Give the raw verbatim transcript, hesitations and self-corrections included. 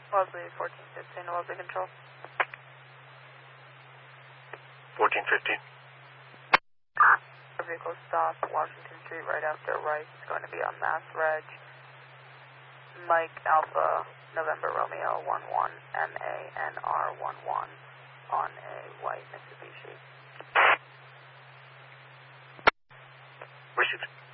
Wellesley fourteen fifteen, Wellesley Control. fourteen fifteen. Our vehicle stop Washington Street right after Rice. It's going to be on Mass Reg. Mike Alpha November Romeo one one M A N R one one on a white Mitsubishi. Received.